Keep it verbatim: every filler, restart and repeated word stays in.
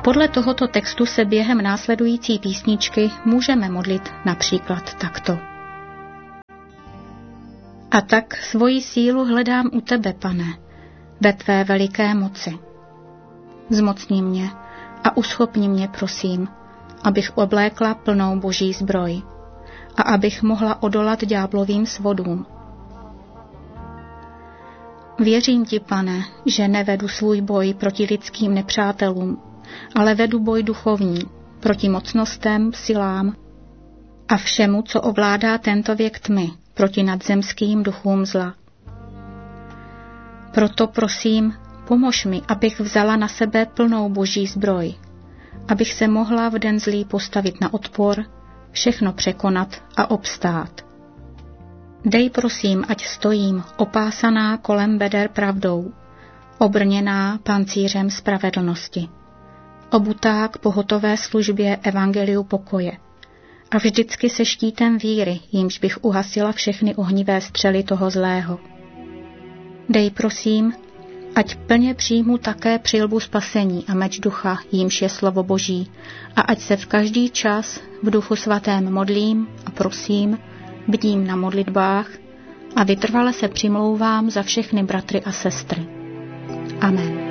Podle tohoto textu se během následující písničky můžeme modlit například takto. A tak svoji sílu hledám u tebe, Pane, ve tvé veliké moci. Zmocni mě a uschopni mě, prosím, abych oblékla plnou boží zbroj a abych mohla odolat ďáblovým svodům. Věřím ti, Pane, že nevedu svůj boj proti lidským nepřátelům, ale vedu boj duchovní, proti mocnostem, silám a všemu, co ovládá tento věk tmy, proti nadzemským duchům zla. Proto prosím, pomož mi, abych vzala na sebe plnou boží zbroj, abych se mohla v den zlý postavit na odpor, všechno překonat a obstát. Dej prosím, ať stojím opásaná kolem beder pravdou, obrněná pancířem spravedlnosti, obutá k pohotové službě evangeliu pokoje a vždycky se štítem víry, jímž bych uhasila všechny ohnivé střely toho zlého. Dej prosím, ať plně přijmu také přilbu spasení a meč ducha, jímž je slovo Boží, a ať se v každý čas v duchu svatém modlím a prosím, bdím na modlitbách a vytrvale se přimlouvám za všechny bratry a sestry. Amen.